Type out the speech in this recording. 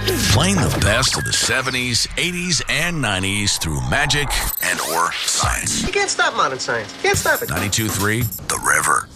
Playing the best of the 70s, 80s, and 90s through magic and or science. You can't stop modern science. You can't stop it. 92.3 The River.